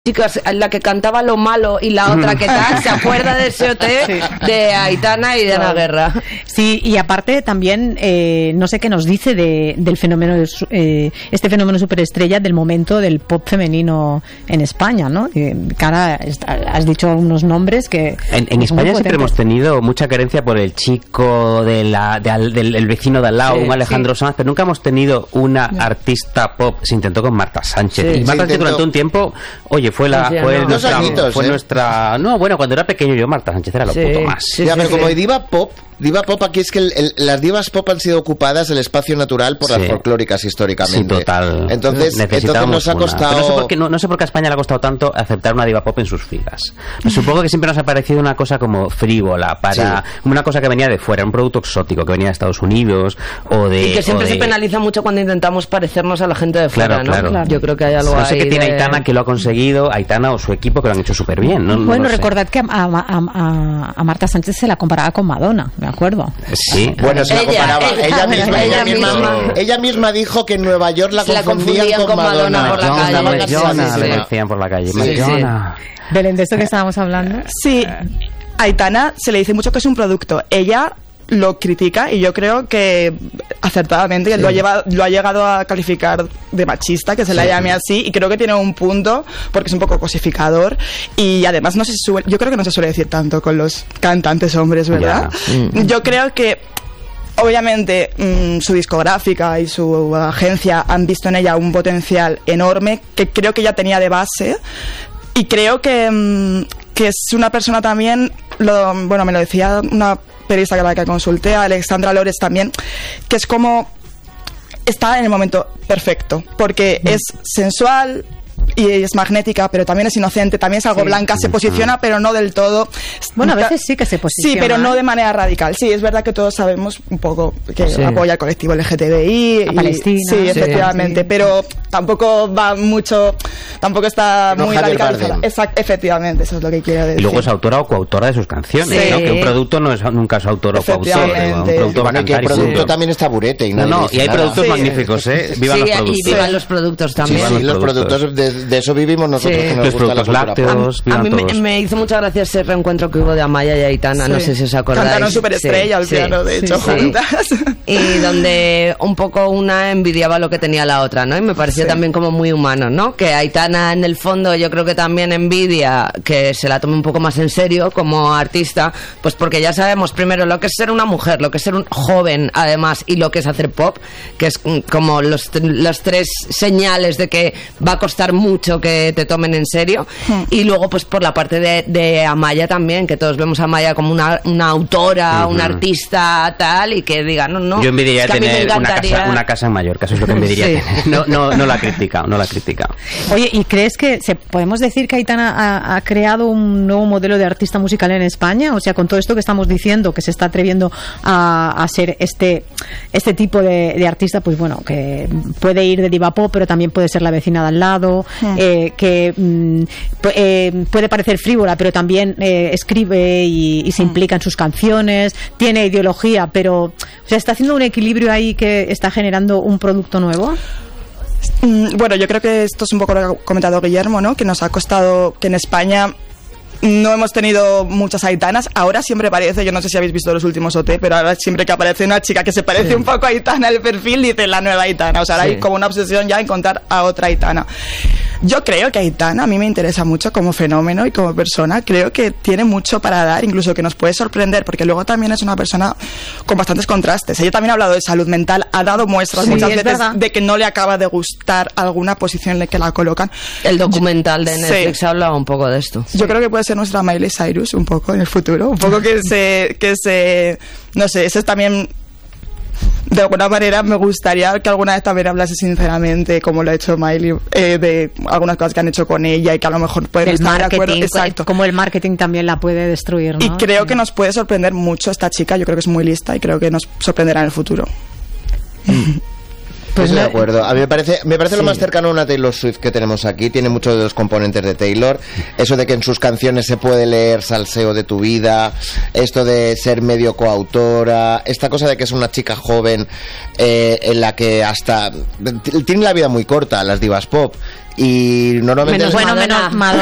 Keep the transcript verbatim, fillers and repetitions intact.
chicas, la que cantaba Lo Malo y la otra que tal, se acuerda de ese O T sí. de Aitana y de Ana Guerra. Sí, y aparte también, eh, no sé qué nos dice de, del fenómeno, de, eh, este fenómeno superestrella del momento del pop femenino en España, ¿no? Eh, cara, has dicho unos nombres que... En, en España siempre hemos tenido mucha carencia por el chico de la, de al, del el vecino de al lado, sí, un Alejandro sí. Sanz, pero nunca hemos tenido una no. artista pop. Se intentó con Marta Sánchez. Sí, y Marta Sánchez durante un tiempo, oye, fue la... Sí, fue no. nuestra, añitos, fue ¿eh? nuestra no bueno cuando era pequeño yo Marta Sánchez era lo sí, puto más sí, ya, sí, pero sí. como diva pop diva pop aquí es que el, el, las divas pop han sido ocupadas el espacio natural por sí. las folclóricas históricamente. Sí, total. Entonces, entonces nos ha costado... No sé, por qué, no, no sé por qué a España le ha costado tanto aceptar una diva pop en sus filas. Me supongo que siempre nos ha parecido una cosa como frívola, para sí. una cosa que venía de fuera, un producto exótico que venía de Estados Unidos o de... Y que siempre de... se penaliza mucho cuando intentamos parecernos a la gente de fuera, claro, ¿no? Claro. Claro. Yo creo que hay algo No sé ahí qué tiene de... Aitana que lo ha conseguido, Aitana o su equipo que lo han hecho súper bien. No, bueno, no recordad sé. que a, a, a, a Marta Sánchez se la comparaba con Madonna, ¿me acuerdo? Sí. Bueno, se ella, la comparaba. Ella, ella, misma, ella, ella, misma, misma. ella misma dijo que en Nueva York la, la confundían, confundían con, con Madonna, Madonna por la Madonna, calle. Madonna, sí, le sí. decían por la calle. Sí, Madonna. sí. Belén, ¿de esto que estábamos hablando? Sí. Aitana se le dice mucho que es un producto. Ella lo critica y yo creo que acertadamente sí. lo, ha llevado, lo ha llegado a calificar de machista, que se sí. la llame así, y creo que tiene un punto porque es un poco cosificador y además no se suele, yo creo que no se suele decir tanto con los cantantes hombres, ¿verdad? Yeah. Mm. Yo creo que obviamente mmm, su discográfica y su agencia han visto en ella un potencial enorme que creo que ya tenía de base y creo que, mmm, que es una persona también, lo, bueno, me lo decía una periodista que la que consulté, Alexandra Lores también, que es como está en el momento perfecto porque mm. es sensual y es magnética, pero también es inocente, también es algo sí, blanca, se posiciona, pero no del todo. Bueno, a veces sí que se posiciona. Sí, pero no de manera radical. Sí, es verdad que todos sabemos un poco que sí. apoya al colectivo L G T B I. A y, Palestina. Sí, efectivamente, sí. pero tampoco va mucho, tampoco está no muy radicalizada. Exact, efectivamente, eso es lo que quiero decir. Y luego es autora o coautora de sus canciones, sí. ¿no? Que un producto no es nunca es autor o coautor. Un producto va a cantar. El producto también está burete. Y no, no, y hay productos magníficos, ¿eh? Vivan los productos. Y vivan los productos también. Sí, los productos, de eso vivimos nosotros. Sí. Que nos los productos lácteos. A, a mí me, me hizo mucha gracia ese reencuentro que hubo de Amaya y Aitana, sí. no sé si os acordáis. Cantaron Superestrella al sí, piano, de sí, hecho, sí. juntas. Y donde un poco una envidiaba lo que tenía la otra, ¿no? Y me pareció sí. también como muy humano, ¿no? Que Aitana en el fondo yo creo que también envidia que se la tome un poco más en serio como artista, pues porque ya sabemos primero lo que es ser una mujer, lo que es ser un joven además y lo que es hacer pop, que es como los, los tres señales de que va a costar mucho que te tomen en serio hmm. y luego pues por la parte de, de Amaya también, que todos vemos a Amaya como una, una autora, uh-huh. una artista tal y que diga, no, no. Yo envidiaría tener una casa, una casa en Mallorca, eso es lo que envidiaría sí. tener. No, no, no la critica, no la critica. Oye, ¿y crees que se, podemos decir que Aitana ha, ha creado un nuevo modelo de artista musical en España? O sea, con todo esto que estamos diciendo, que se está atreviendo a, a ser este, este tipo de, de artista, pues bueno, que puede ir de diva pop, pero también puede ser la vecina de al lado, hmm. eh, que mm, eh, puede parecer frívola, pero también eh, escribe y, y se implica en sus canciones, tiene ideología, pero o sea, está haciendo un equilibrio ahí que está generando un producto nuevo. Bueno, yo creo que esto es un poco lo que ha comentado Guillermo, ¿no? Que nos ha costado que en España no hemos tenido muchas Aitanas. Ahora siempre parece, yo no sé si habéis visto los últimos O T, pero ahora siempre que aparece una chica que se parece sí. un poco a Aitana en el perfil, dice la nueva Aitana. O sea, ahora sí. hay como una obsesión ya en encontrar a otra Aitana. Yo creo que Aitana a mí me interesa mucho como fenómeno y como persona. Creo que tiene mucho para dar, incluso que nos puede sorprender, porque luego también es una persona con bastantes contrastes. Ella también ha hablado de salud mental, ha dado muestras sí, muchas veces verdad. de que no le acaba de gustar alguna posición en la que la colocan. El documental de Netflix sí. habla un poco de esto. Yo sí. creo que puede ser nuestra Miley Cyrus un poco en el futuro, un poco que se, que se, no sé, eso es también, de alguna manera me gustaría que alguna vez también hablase sinceramente, como lo ha hecho Miley, eh, de algunas cosas que han hecho con ella y que a lo mejor pueden el estar de acuerdo. Exacto. Como el marketing también la puede destruir, ¿no? Y creo que nos puede sorprender mucho esta chica, yo creo que es muy lista y creo que nos sorprenderá en el futuro. Pues estoy de acuerdo. A mí me parece, me parece sí. lo más cercano a una Taylor Swift que tenemos aquí. Tiene muchos de los componentes de Taylor. Eso de que en sus canciones se puede leer salseo de tu vida. Esto de ser medio coautora. Esta cosa de que es una chica joven eh, en la que hasta... Tiene la vida muy corta, las divas pop. Y normalmente... Menos, bueno, menos Madonna.